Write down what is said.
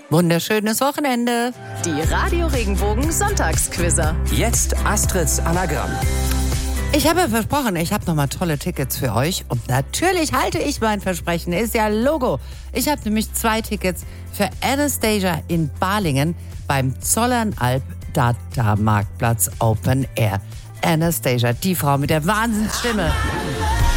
Wunderschönes Wochenende. Die Radio Regenbogen Sonntagsquizzer. Jetzt Astrids Anagramm. Ich habe ja versprochen, ich habe nochmal tolle Tickets für euch. Und natürlich halte ich mein Versprechen, ist ja Logo. Ich habe nämlich 2 Tickets für Anastasia in Balingen beim Zollernalb Data Marktplatz Open Air. Anastasia, die Frau mit der Wahnsinnsstimme.